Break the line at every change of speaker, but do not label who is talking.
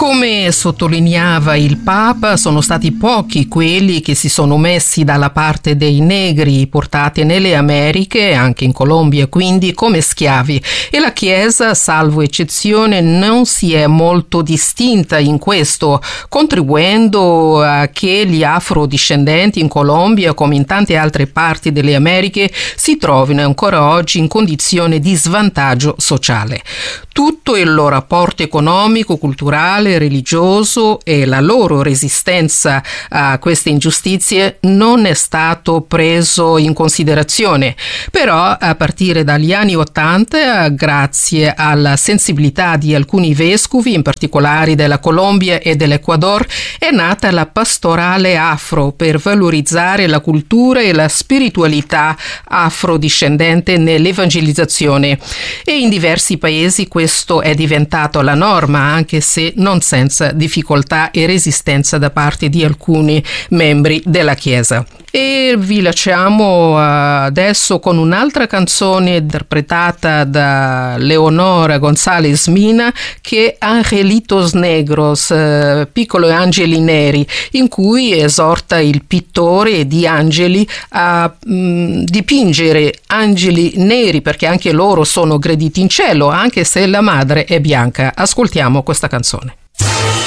Come sottolineava il Papa, sono stati pochi quelli che si sono messi dalla parte dei negri portati nelle Americhe, anche in Colombia quindi, come schiavi, e la Chiesa, salvo eccezione, non si è molto distinta in questo, contribuendo a che gli afrodiscendenti in Colombia, come in tante altre parti delle Americhe, si trovino ancora oggi in condizione di svantaggio sociale. Tutto il loro rapporto economico, culturale, religioso e la loro resistenza a queste ingiustizie non è stato preso in considerazione. Però a partire dagli anni '80, grazie alla sensibilità di alcuni vescovi, in particolare della Colombia e dell'Ecuador, è nata la pastorale afro per valorizzare la cultura e la spiritualità afrodiscendente nell'evangelizzazione. E in diversi paesi questo è diventato la norma, anche se non senza difficoltà e resistenza da parte di alcuni membri della Chiesa. E vi lasciamo adesso con un'altra canzone interpretata da Leonora González Mina, che è Angelitos Negros, piccoli angeli neri, in cui esorta il pittore di angeli a dipingere angeli neri, perché anche loro sono graditi in cielo, anche se la madre è bianca. Ascoltiamo questa canzone.